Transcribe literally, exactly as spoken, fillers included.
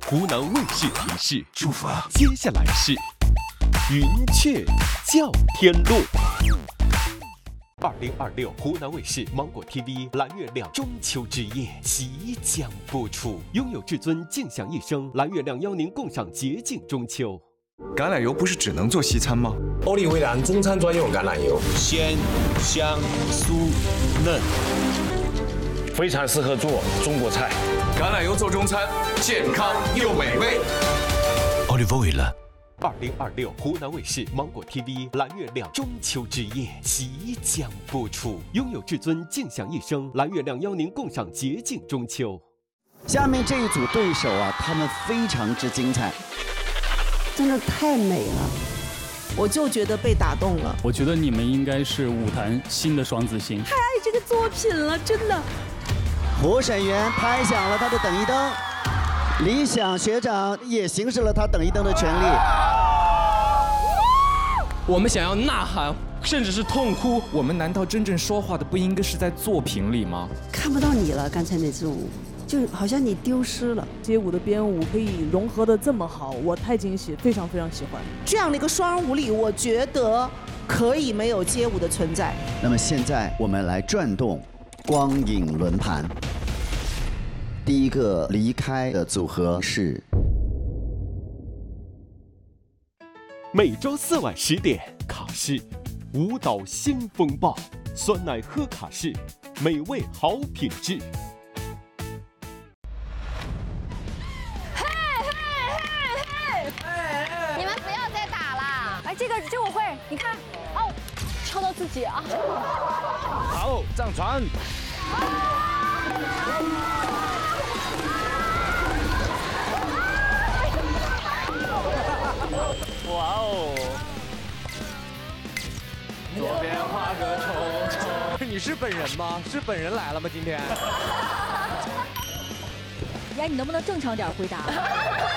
湖南卫视提示： 舒服啊！ 接下来是云雀叫天路。二零二六湖南卫视芒果 T V 蓝月亮中秋之夜即将播出，拥有至尊静享一生，蓝月亮邀您共赏洁净中秋。 橄榄油不是只能做西餐吗？ 欧丽威兰中餐专用橄榄油， 鲜、香、酥、嫩，非常适合做中国菜。 橄榄油做中餐，健康又美味。 Olive Oil。二零二六湖南卫视芒果 T V 蓝月亮中秋之夜即将播出，拥有至尊静享一生，蓝月亮邀您共赏洁净中秋。 下面这一组对手啊，他们非常之精彩， 真的太美了，我就觉得被打动了。 我觉得你们应该是舞坛新的双子星， 太爱这个作品了，真的。 评审员拍响了他的等一灯，理想学长也行使了他等一灯的权利。 我们想要呐喊，甚至是痛哭。 我们难道真正说话的不应该是在作品里吗？ 看不到你了，刚才那支舞，就好像你丢失了。 街舞的编舞可以融合的这么好，我太惊喜，非常非常喜欢。 这样的一个双人舞里，我觉得可以没有街舞的存在。 那么现在我们来转动光影轮盘，第一个离开的组合是。 每周四晚十点，卡士舞蹈新风暴，酸奶喝卡士，美味好品质。 嘿嘿嘿嘿！你们不要再打了！哎，这个这我会，你看，哦，敲到自己啊！ 好，上船。哇哦！ 左边画个抽抽。你是本人吗？是本人来了吗？今天？ 哎，你能不能正常点回答？